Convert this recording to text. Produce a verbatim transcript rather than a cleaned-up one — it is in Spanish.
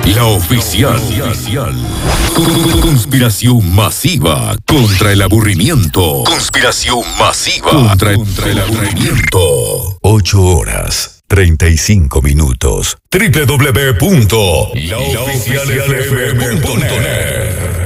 La oficial. Conspiración masiva contra el aburrimiento. Conspiración masiva contra, contra el aburrimiento. Ocho horas, treinta y cinco minutos. doble u doble u doble u punto la oficial f m punto net